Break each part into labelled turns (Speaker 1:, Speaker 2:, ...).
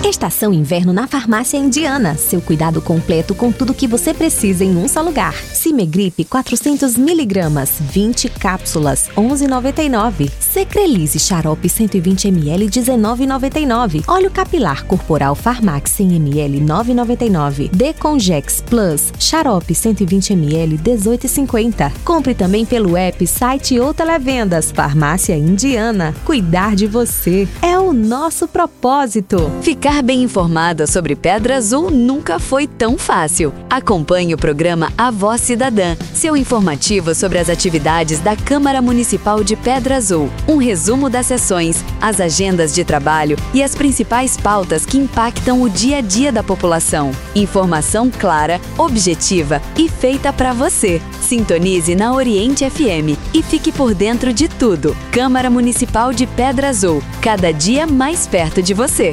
Speaker 1: Estação Inverno na Farmácia Indiana. Seu cuidado completo com tudo que você precisa em um só lugar. Cimegripe 400mg, 20 cápsulas, R$ 11,99. Secrelise xarope 120ml, R$ 19,99. Óleo capilar corporal Farmax 100ml, R$ 9,99. Decongex Plus xarope 120ml, R$ 18,50. Compre também pelo app, site ou televendas. Farmácia Indiana. Cuidar de você é o nosso propósito.
Speaker 2: Ficar bem informada sobre Pedra Azul nunca foi tão fácil. Acompanhe o programa A Voz Cidadã, seu informativo sobre as atividades da Câmara Municipal de Pedra Azul. Um resumo das sessões, as agendas de trabalho e as principais pautas que impactam o dia a dia da população. Informação clara, objetiva e feita para você. Sintonize na Oriente FM e fique por dentro de tudo. Câmara Municipal de Pedra Azul, cada dia mais perto de você.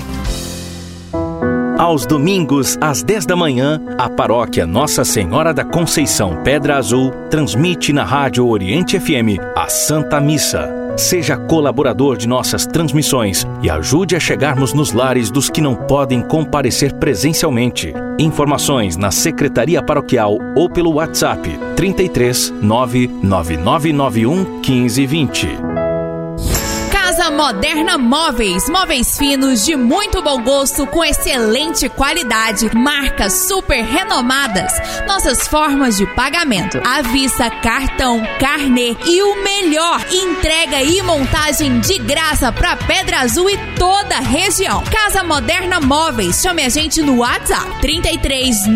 Speaker 3: Aos domingos, às 10 da manhã, a paróquia Nossa Senhora da Conceição Pedra Azul transmite na Rádio Oriente FM a Santa Missa. Seja colaborador de nossas transmissões e ajude a chegarmos nos lares dos que não podem comparecer presencialmente. Informações na Secretaria Paroquial ou pelo WhatsApp 33 99991 1520.
Speaker 4: Casa Moderna Móveis. Móveis finos de muito bom gosto com excelente qualidade. Marcas super renomadas. Nossas formas de pagamento: à vista, cartão, carnê e o melhor, entrega e montagem de graça para Pedra Azul e toda a região. Casa Moderna Móveis. Chame a gente no WhatsApp 33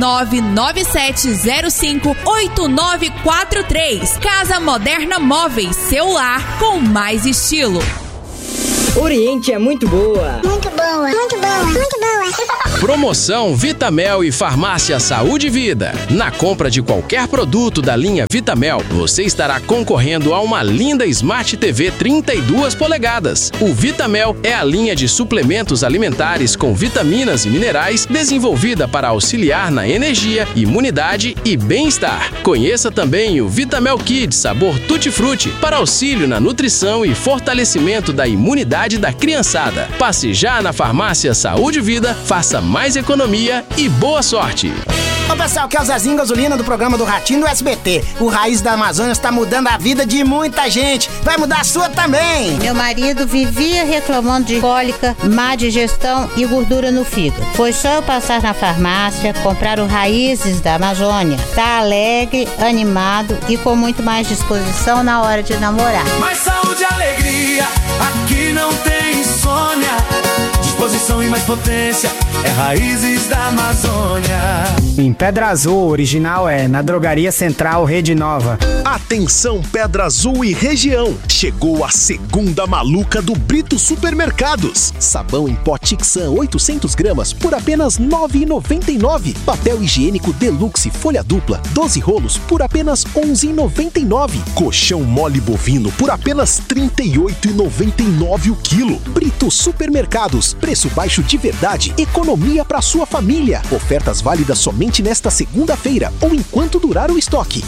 Speaker 4: 99705 8943. Casa Moderna Móveis. Seu lar com mais estilo.
Speaker 5: Oriente é muito boa.
Speaker 6: Muito boa, muito boa, muito boa.
Speaker 7: Promoção Vitamel e Farmácia Saúde e Vida. Na compra de qualquer produto da linha Vitamel, você estará concorrendo a uma linda Smart TV 32 polegadas. O Vitamel é a linha de suplementos alimentares com vitaminas e minerais desenvolvida para auxiliar na energia, imunidade e bem-estar. Conheça também o Vitamel Kids sabor Tutti Frutti para auxílio na nutrição e fortalecimento da imunidade da criançada. Passe já na Farmácia Saúde e Vida, faça mais economia e boa sorte.
Speaker 8: Ô pessoal, que é o Zezinho Gasolina do programa do Ratinho do SBT. O Raiz da Amazônia está mudando a vida de muita gente. Vai mudar a sua também.
Speaker 9: Meu marido vivia reclamando de cólica, má digestão e gordura no fígado. Foi só eu passar na farmácia, comprar o Raízes da Amazônia. Tá alegre, animado e com muito mais disposição na hora de namorar.
Speaker 10: Mais saúde e alegria, aqui não tem insônia. Disposição e mais potência, é Raízes da Amazônia.
Speaker 11: Em Pedra Azul, original é na Drogaria Central Rede Nova.
Speaker 12: Atenção Pedra Azul e região, chegou a segunda maluca do Brito Supermercados. Sabão em pó Tixan 800 gramas por apenas R$ 9,99. Papel higiênico Deluxe folha dupla 12 rolos por apenas R$ 11,99. Colchão mole bovino por apenas R$ 38,99 o quilo. Brito Supermercados, preço baixo de verdade, economia para sua família. Ofertas válidas somente nesta segunda-feira ou enquanto durar o estoque.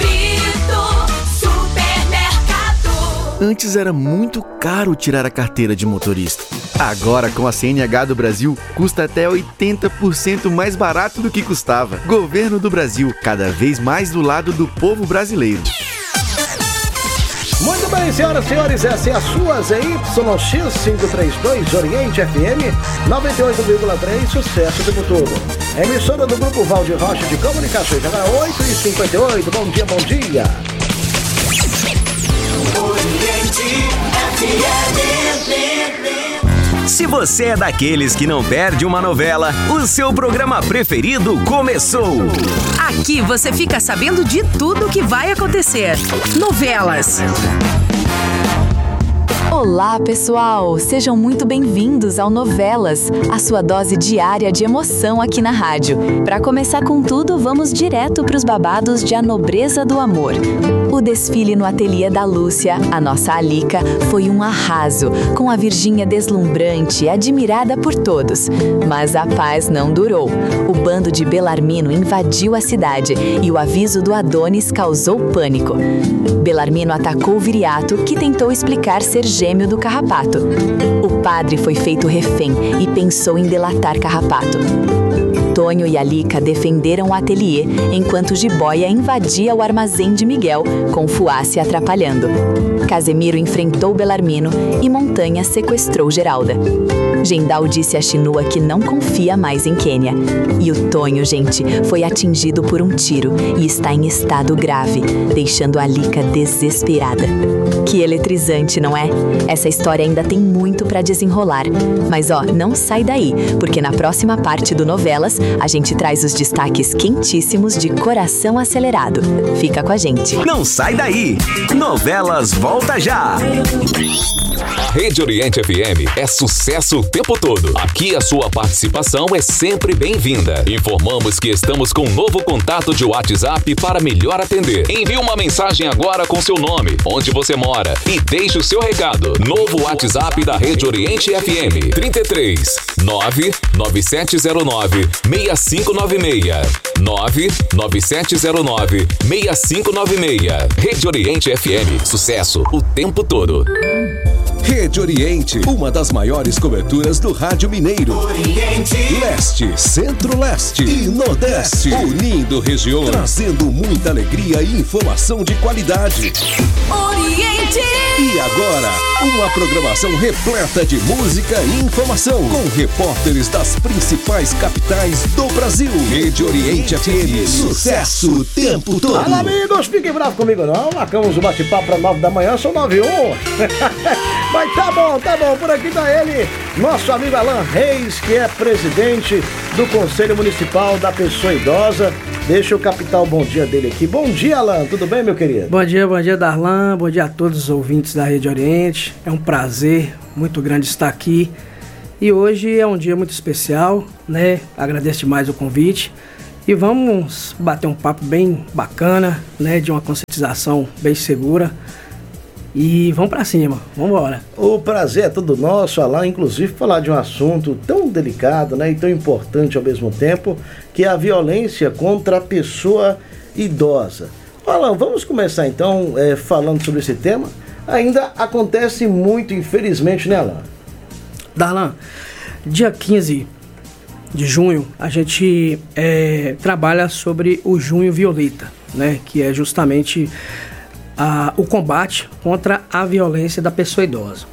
Speaker 13: Antes era muito caro tirar a carteira de motorista. Agora, com a CNH do Brasil, custa até 80% mais barato do que custava. Governo do Brasil, cada vez mais do lado do povo brasileiro.
Speaker 14: Muito bem, senhoras e senhores, essa é a sua ZYX532 Oriente FM 98,3, sucesso do futuro. Emissora do Grupo Valdir Rocha de Comunicações, agora 8h58, bom dia, bom dia.
Speaker 15: Oriente FM.
Speaker 16: Se você é daqueles que não perde uma novela, o seu programa preferido começou.
Speaker 17: Aqui você fica sabendo de tudo que vai acontecer. Novelas.
Speaker 2: Olá, pessoal! Sejam muito bem-vindos ao Novelas, a sua dose diária de emoção aqui na rádio. Para começar com tudo, vamos direto para os babados de A Nobreza do Amor. O desfile no ateliê da Lúcia, a nossa Alica, foi um arraso, com a Virgínia deslumbrante, admirada por todos. Mas a paz não durou. O bando de Belarmino invadiu a cidade e o aviso do Adonis causou pânico. Belarmino atacou Viriato, que tentou explicar ser gêmeo gêmeo do Carrapato. O padre foi feito refém e pensou em delatar Carrapato. Tonho e Alica defenderam o ateliê, enquanto Jiboia invadia o armazém de Miguel, com Fuace atrapalhando. Casemiro enfrentou Belarmino e Montanha sequestrou Geralda. Gendal disse a Chinua que não confia mais em Quênia. E o Tonho, gente, foi atingido por um tiro e está em estado grave, deixando Alica desesperada. Que eletrizante, não é? Essa história ainda tem muito pra desenrolar. Mas não sai daí, porque na próxima parte do Novelas, a gente traz os destaques quentíssimos de Coração Acelerado. Fica com a gente.
Speaker 16: Não sai daí! Novelas volta já!
Speaker 18: A Rede Oriente FM é sucesso o tempo todo. Aqui a sua participação é sempre bem-vinda. Informamos que estamos com um novo contato de WhatsApp para melhor atender. Envie uma mensagem agora com seu nome, onde você mora e deixe o seu recado. Novo WhatsApp da Rede Oriente FM: 33 99709 6596. 99709 6596. Rede Oriente FM, sucesso o tempo todo.
Speaker 19: Rede Oriente, uma das maiores coberturas do rádio mineiro.
Speaker 10: Oriente,
Speaker 19: Leste, Centro-Leste e Nordeste, unindo regiões, trazendo muita alegria e informação de qualidade.
Speaker 15: Oriente!
Speaker 19: E agora, uma programação repleta de música e informação, com repórteres das principais capitais do Brasil. Rede Oriente FM, sucesso o tempo todo.
Speaker 14: Fala, amigos, fiquem bravos comigo não, marcamos o bate-papo para 9 da manhã, são 9h01. Mas tá bom, por aqui tá ele, nosso amigo Alan Reis, que é presidente do Conselho Municipal da Pessoa Idosa. Deixa eu captar o bom dia dele aqui. Bom dia, Alan, tudo bem, meu querido?
Speaker 20: Bom dia, Darlan, bom dia a todos os ouvintes da Rede Oriente. É um prazer muito grande estar aqui. E hoje é um dia muito especial, né? Agradeço demais o convite. E vamos bater um papo bem bacana, né? De uma conscientização bem segura. E vamos pra cima, vamos embora.
Speaker 14: O prazer é todo nosso, Alan, inclusive falar de um assunto tão delicado, né, e tão importante ao mesmo tempo, que é a violência contra a pessoa idosa. Alan, vamos começar então falando sobre esse tema. Ainda acontece muito, infelizmente, né, Alan?
Speaker 20: Darlan, dia 15 de junho, a gente trabalha sobre o Junho Violeta, né, que é justamente o combate contra a violência da pessoa idosa.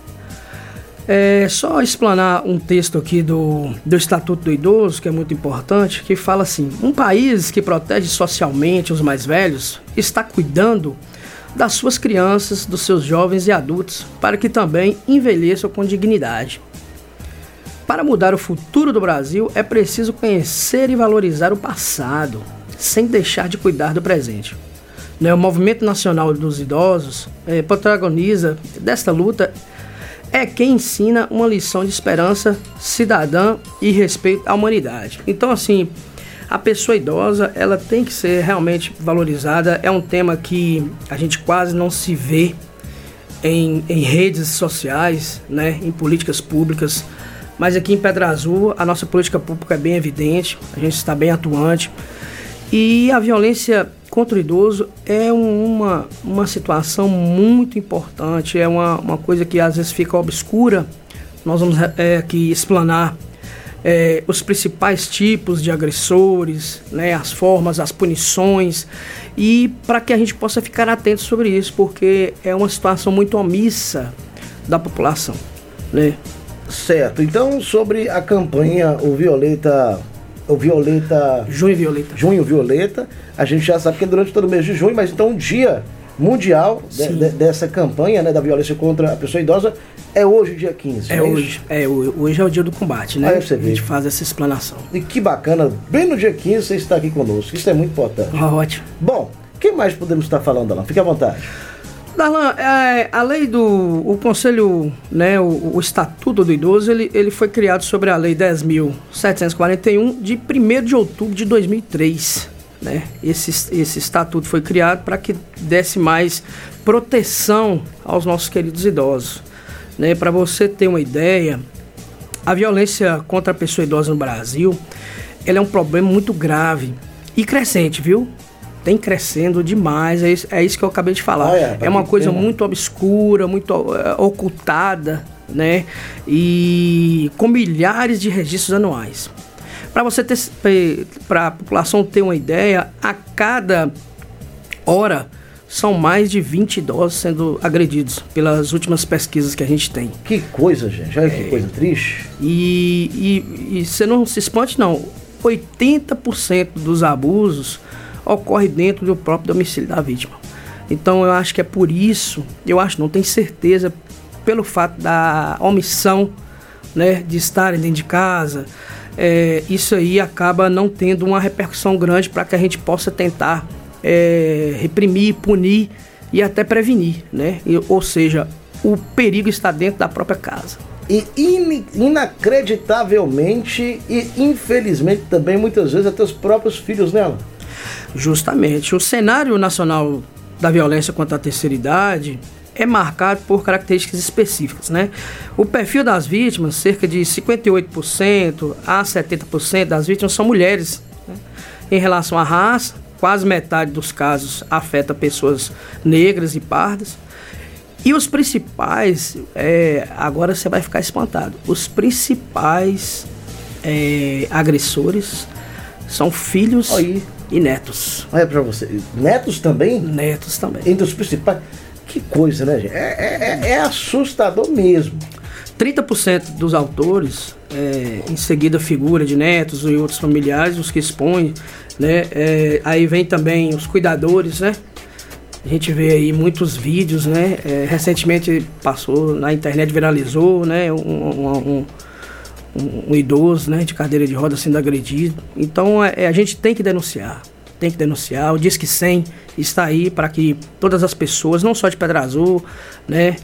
Speaker 20: Só explanar um texto aqui do Estatuto do Idoso, que é muito importante, que fala assim: um país que protege socialmente os mais velhos está cuidando das suas crianças, dos seus jovens e adultos, para que também envelheçam com dignidade. Para mudar o futuro do Brasil, é preciso conhecer e valorizar o passado, sem deixar de cuidar do presente. O Movimento Nacional dos Idosos protagoniza desta luta, é quem ensina uma lição de esperança cidadã e respeito à humanidade. Então, assim, a pessoa idosa, ela tem que ser realmente valorizada. É um tema que a gente quase não se vê em redes sociais, né, em políticas públicas. Mas aqui em Pedra Azul, a nossa política pública é bem evidente, a gente está bem atuante. E a violência contra o idoso é uma situação muito importante, é uma coisa que às vezes fica obscura. Nós vamos aqui explanar os principais tipos de agressores, né, as formas, as punições, e para que a gente possa ficar atento sobre isso, porque é uma situação muito omissa da população, né?
Speaker 14: Certo, então sobre a campanha Junho Violeta, a gente já sabe que é durante todo o mês de junho, mas então o dia mundial dessa campanha, né, da violência contra a pessoa idosa é hoje, dia 15.
Speaker 20: Hoje é o dia do combate, né?
Speaker 14: Aí você vê.
Speaker 20: A gente faz essa explanação.
Speaker 14: E que bacana, bem no dia 15 você está aqui conosco, isso é muito importante.
Speaker 20: Ótimo.
Speaker 14: Bom, o que mais podemos estar falando, Alan? Fique à vontade.
Speaker 20: Darlan, a lei o Conselho, né, o Estatuto do Idoso, ele foi criado sobre a Lei 10.741 de 1º de outubro de 2003. Né? Esse estatuto foi criado para que desse mais proteção aos nossos queridos idosos. Né? Para você ter uma ideia, a violência contra a pessoa idosa no Brasil, ela é um problema muito grave e crescente, viu? tem crescendo demais, é isso que eu acabei de falar. É uma coisa muito obscura, muito ocultada, né? E com milhares de registros anuais. Para a população ter uma ideia, a cada hora são mais de 20 idosos sendo agredidos pelas últimas pesquisas que a gente tem.
Speaker 14: Que coisa, gente. Olha que coisa triste.
Speaker 20: E você não se espante, não. 80% dos abusos ocorre dentro do próprio domicílio da vítima. Então eu acho que é por isso, não tenho certeza, pelo fato da omissão, né, de estarem dentro de casa, isso aí acaba não tendo uma repercussão grande para que a gente possa tentar reprimir, punir e até prevenir, né? Ou seja, o perigo está dentro da própria casa.
Speaker 14: E inacreditavelmente e infelizmente também muitas vezes até os próprios filhos nela.
Speaker 20: Justamente. O cenário nacional da violência contra a terceira idade é marcado por características específicas, né? O perfil das vítimas, cerca de 58% a 70% das vítimas são mulheres, né? Em relação à raça, quase metade dos casos afeta pessoas negras e pardas. E os principais, agora você vai ficar espantado, os principais agressores são filhos e netos.
Speaker 14: Olha pra você, netos também?
Speaker 20: Netos também.
Speaker 14: Entre os principais, que coisa, né, gente? É assustador mesmo.
Speaker 20: 30% dos autores, em seguida figura de netos e outros familiares, os que expõem, né? Aí vem também os cuidadores, né? A gente vê aí muitos vídeos, né? Recentemente passou na internet, viralizou, né? Um idoso, né, de cadeira de roda sendo agredido. Então a gente tem que denunciar. O Disque 100 está aí para que todas as pessoas, não só de Pedra Azul, né?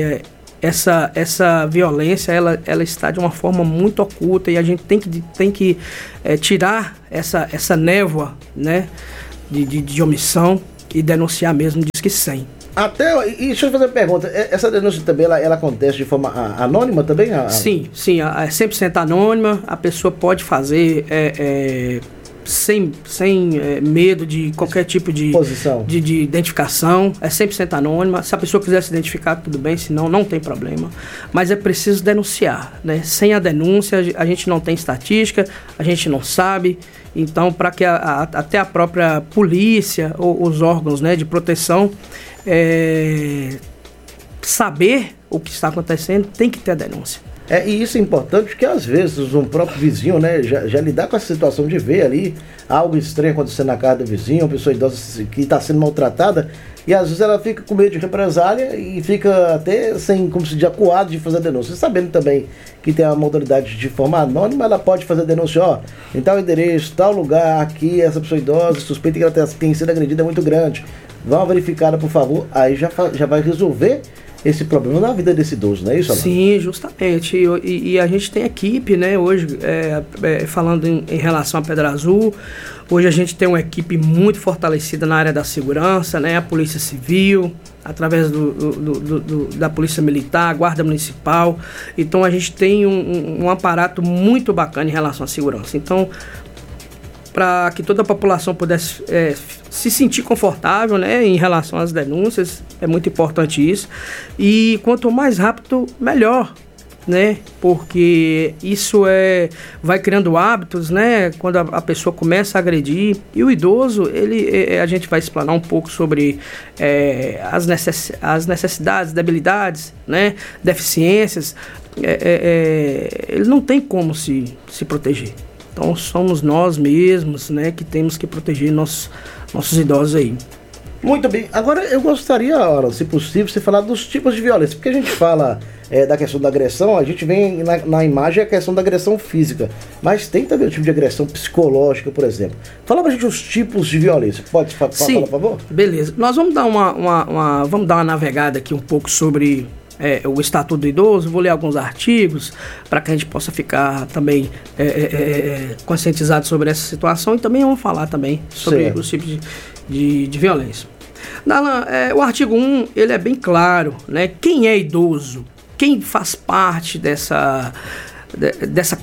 Speaker 20: Essa violência, ela está de uma forma muito oculta e a gente tem que tirar essa névoa, né, de omissão e denunciar mesmo, Disque 100.
Speaker 14: E deixa eu fazer uma pergunta, essa denúncia também, ela acontece de forma anônima também?
Speaker 20: Sim, é 100% anônima, a pessoa pode fazer sem medo de qualquer tipo de identificação, é 100% anônima. Se a pessoa quiser se identificar, tudo bem, senão não tem problema, mas é preciso denunciar, né? Sem a denúncia a gente não tem estatística, a gente não sabe. Então, para que até a própria polícia ou os órgãos, né, de proteção saber o que está acontecendo, tem que ter a denúncia.
Speaker 14: E isso é importante porque às vezes um próprio vizinho, né, já lidar com essa situação de ver ali algo estranho acontecendo na casa do vizinho, uma pessoa idosa que está sendo maltratada, e às vezes ela fica com medo de represália e fica até como se diz, acuado de fazer a denúncia. Sabendo também que tem a modalidade de forma anônima, ela pode fazer a denúncia, em tal endereço, tal lugar, aqui, essa pessoa idosa, suspeita que ela tem sido agredida, é muito grande. Vão verificada, por favor, aí já vai resolver esse problema na vida desse idoso, não é isso, Alan?
Speaker 20: Sim, justamente. E a gente tem equipe, né, hoje, falando em relação à Pedra Azul, hoje a gente tem uma equipe muito fortalecida na área da segurança, né, a Polícia Civil, através da Polícia Militar, a Guarda Municipal. Então a gente tem um aparato muito bacana em relação à segurança. Então, para que toda a população pudesse se sentir confortável, né, em relação às denúncias, é muito importante isso. E quanto mais rápido, melhor, né, porque isso vai criando hábitos, né, quando a pessoa começa a agredir. E o idoso, a gente vai explanar um pouco sobre as necessidades, debilidades, né, deficiências. Ele não tem como se proteger. Então somos nós mesmos, né, que temos que proteger nossos idosos aí.
Speaker 14: Muito bem. Agora eu gostaria, se possível, você falar dos tipos de violência, porque a gente fala da questão da agressão, a gente vem na imagem a questão da agressão física, mas tem também o tipo de agressão psicológica, por exemplo. Fala pra gente os tipos de violência. Pode falar, por favor?
Speaker 20: Beleza. Nós vamos dar vamos dar uma navegada aqui um pouco sobre o Estatuto do Idoso. Vou ler alguns artigos para que a gente possa ficar também conscientizado sobre essa situação, e também vamos falar também sobre os tipos de violência. O artigo 1, ele é bem claro, né? Quem é idoso? Quem faz parte dessa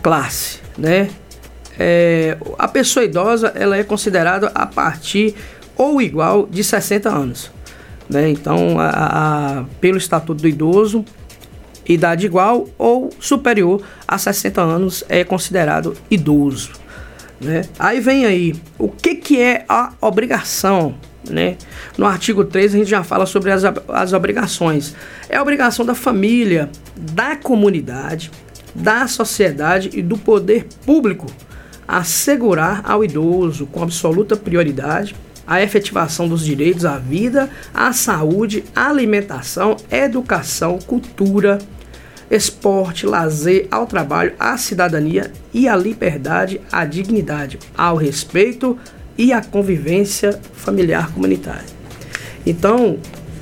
Speaker 20: classe, né? A pessoa idosa, ela é considerada a partir ou igual de 60 anos. Né? Então, pelo Estatuto do Idoso, idade igual ou superior a 60 anos é considerado idoso. Né? Aí vem aí, o que é a obrigação? Né? No artigo 3 a gente já fala sobre as obrigações. É a obrigação da família, da comunidade, da sociedade e do poder público assegurar ao idoso com absoluta prioridade a efetivação dos direitos à vida, à saúde, à alimentação, educação, cultura, esporte, lazer, ao trabalho, à cidadania e à liberdade, à dignidade, ao respeito e à convivência familiar comunitária. Então,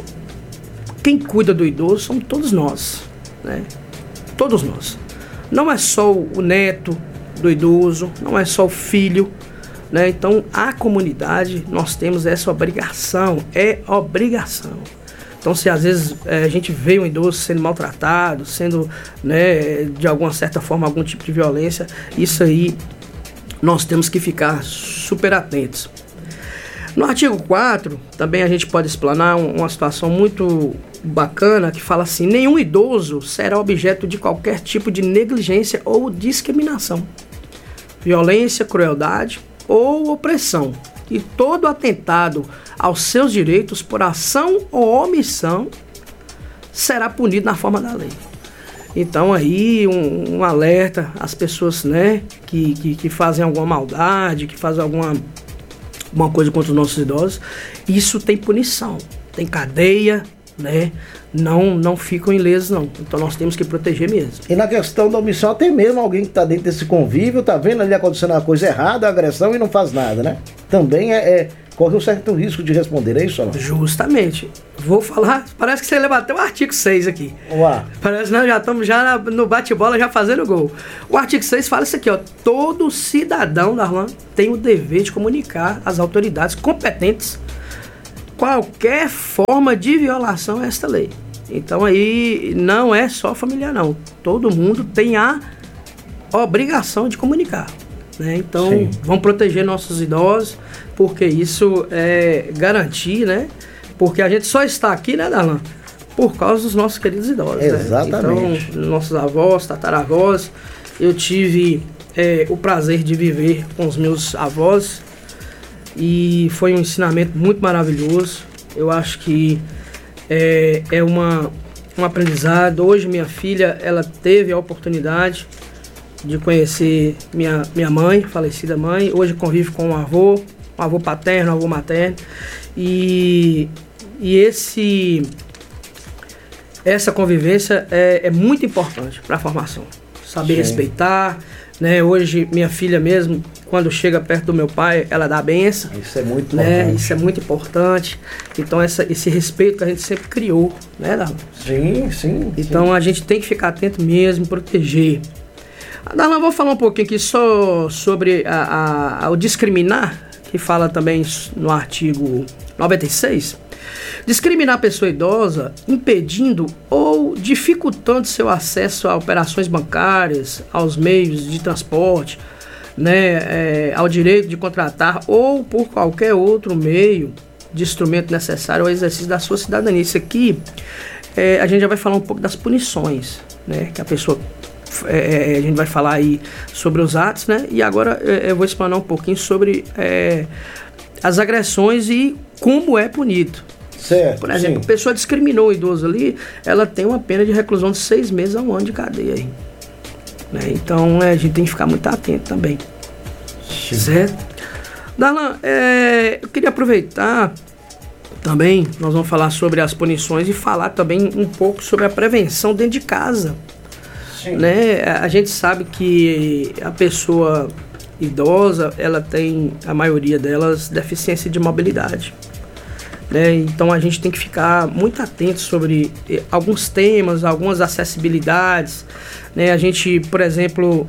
Speaker 20: quem cuida do idoso somos todos nós, né? Todos nós. Não é só o neto do idoso, não é só o filho, né? Então, a comunidade, nós temos essa obrigação, é obrigação. Então, se às vezes a gente vê um idoso sendo maltratado, sendo, né, de alguma certa forma, algum tipo de violência, isso aí nós temos que ficar super atentos. No artigo 4, também a gente pode explanar uma situação muito bacana que fala assim: nenhum idoso será objeto de qualquer tipo de negligência ou discriminação, violência, crueldade ou opressão, e todo atentado aos seus direitos por ação ou omissão será punido na forma da lei. Então aí um alerta às pessoas, né, que fazem alguma maldade, que fazem alguma coisa contra os nossos idosos. Isso tem punição, tem cadeia, né? Não ficam ilesos, não. Então nós temos que proteger mesmo.
Speaker 14: E na questão da omissão, tem mesmo alguém que está dentro desse convívio, tá vendo ali acontecendo uma coisa errada, agressão, e não faz nada, né? Também corre um certo risco de responder, é isso, não?
Speaker 20: Justamente. Vou falar, parece que você levantou o artigo 6 aqui.
Speaker 14: Uá.
Speaker 20: Parece que nós já estamos no bate-bola, já fazendo gol. O artigo 6 fala isso aqui, ó: todo cidadão, Darlan, tem o dever de comunicar às autoridades competentes qualquer forma de violação a esta lei. Então aí não é só familiar, não. Todo mundo tem a obrigação de comunicar, né? Então, sim, vamos proteger nossos idosos, porque isso é garantir, né? Porque a gente só está aqui, né, Darlan, por causa dos nossos queridos idosos.
Speaker 14: Exatamente.
Speaker 20: Né? Então, nossos avós, tataravós, eu tive o prazer de viver com os meus avós e foi um ensinamento muito maravilhoso. Eu acho que é um aprendizado. Hoje minha filha, ela teve a oportunidade de conhecer minha mãe, falecida mãe. Hoje convive com um avô paterno, um avô materno. E essa convivência é muito importante para a formação. Saber, sim, respeitar, né? Hoje minha filha mesmo, quando chega perto do meu pai, ela dá a benção.
Speaker 14: Isso é muito
Speaker 20: né?
Speaker 14: importante.
Speaker 20: Isso é muito importante. Então esse respeito que a gente sempre criou, né, Darlan?
Speaker 14: Sim.
Speaker 20: Então a gente tem que ficar atento mesmo, proteger. Darlan, vou falar um pouquinho aqui só sobre o discriminar, que fala também no artigo 96. Discriminar a pessoa idosa, impedindo ou dificultando seu acesso a operações bancárias, aos meios de transporte, né, ao direito de contratar ou por qualquer outro meio de instrumento necessário ao exercício da sua cidadania. Isso aqui, a gente já vai falar um pouco das punições, né, que a pessoa... a gente vai falar aí sobre os atos, né? E agora eu vou explanar um pouquinho sobre as agressões e como é punido.
Speaker 14: Certo,
Speaker 20: por exemplo,
Speaker 14: sim,
Speaker 20: a pessoa discriminou o idoso ali, ela tem uma pena de reclusão de 6 meses a 1 ano de cadeia aí, né? Então a gente tem que ficar muito atento também. Sim. Certo? Darlan, eu queria aproveitar também, nós vamos falar sobre as punições e falar também um pouco sobre a prevenção dentro de casa. Né? A gente sabe que a pessoa idosa, ela tem, a maioria delas, deficiência de mobilidade, né? Então a gente tem que ficar muito atento sobre alguns temas, algumas acessibilidades, né? A gente, por exemplo,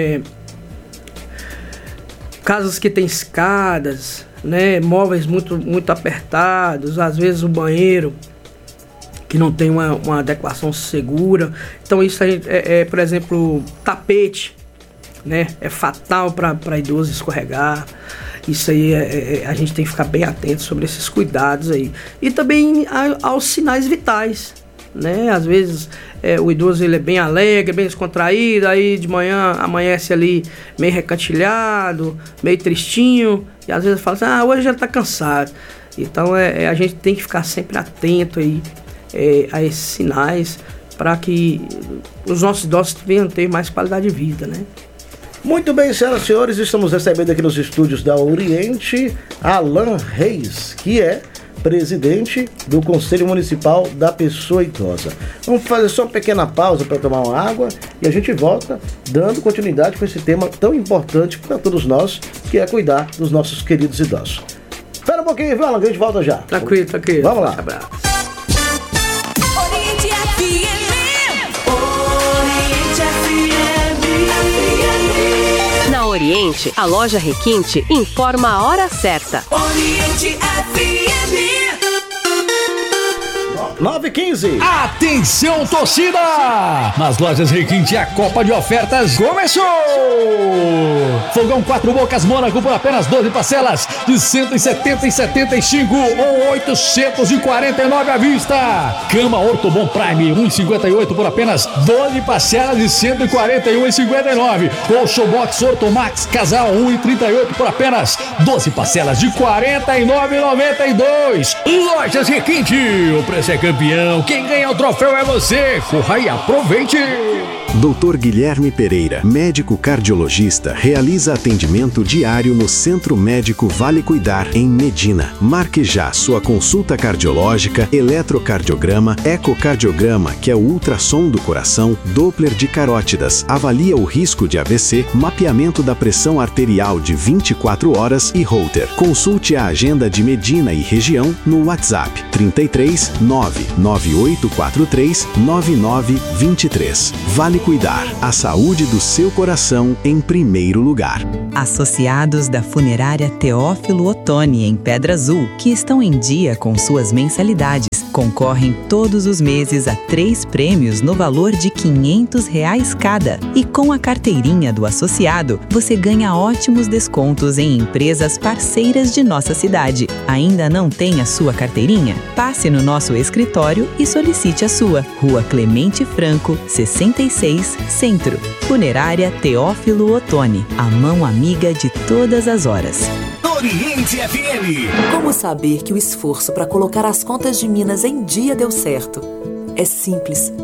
Speaker 20: casas que tem escadas, né? Móveis muito apertados, às vezes o banheiro que não tem uma adequação segura. Então isso a gente, por exemplo, tapete, né? É fatal para idoso escorregar. Isso aí a gente tem que ficar bem atento sobre esses cuidados aí. E também aos sinais vitais, né? Às vezes o idoso ele é bem alegre, bem descontraído, aí de manhã amanhece ali meio recantilhado, meio tristinho, e às vezes fala assim, hoje ele está cansado. Então a gente tem que ficar sempre atento aí a esses sinais para que os nossos idosos venham ter mais qualidade de vida, né?
Speaker 14: Muito bem, senhoras e senhores, estamos recebendo aqui nos estúdios da Oriente Alan Reis, que é presidente do Conselho Municipal da Pessoa Idosa. Vamos fazer só uma pequena pausa para tomar uma água e a gente volta dando continuidade com esse tema tão importante para todos nós, que é cuidar dos nossos queridos idosos. Espera um pouquinho, viu, Alan, que a gente volta já.
Speaker 20: Tranquilo.
Speaker 14: Vamos lá.
Speaker 15: Oriente FM. Oriente FM.
Speaker 21: Na Oriente, a loja Requinte informa a hora certa.
Speaker 15: Oriente FM.
Speaker 14: 9h15.
Speaker 22: Atenção, torcida! Nas lojas Requinte, a Copa de Ofertas começou! Fogão 4 bocas Mônaco por apenas 12 parcelas de 170,75 ou 849 à vista. Cama Ortobon Prime 1,58 por apenas 12 parcelas de 141,59. Colchão Box Ortomax Casal 1,38 por apenas 12 parcelas de 49,92. Lojas Requinte, o preço é campeão, quem ganha o troféu é você. Corra e aproveite!
Speaker 23: Dr. Guilherme Pereira, médico cardiologista, realiza atendimento diário no Centro Médico Vale Cuidar, em Medina. Marque já sua consulta cardiológica, eletrocardiograma, ecocardiograma, que é o ultrassom do coração, Doppler de carótidas, avalia o risco de AVC, mapeamento da pressão arterial de 24 horas e Holter. Consulte a agenda de Medina e região no WhatsApp 33 99843 9923. Vale Cuidar, a saúde do seu coração em primeiro lugar.
Speaker 24: Associados da Funerária Teófilo Otoni, em Pedra Azul, que estão em dia com suas mensalidades, concorrem todos os meses a 3 prêmios no valor de R$500 cada. E com a carteirinha do associado, você ganha ótimos descontos em empresas parceiras de nossa cidade. Ainda não tem a sua carteirinha? Passe no nosso escritório e solicite a sua. Rua Clemente Franco, 66, Centro. Funerária Teófilo Otoni, a mão amiga de todas as horas.
Speaker 15: Oriente FM.
Speaker 25: Como saber que o esforço para colocar as contas de Minas em dia deu certo? É simples.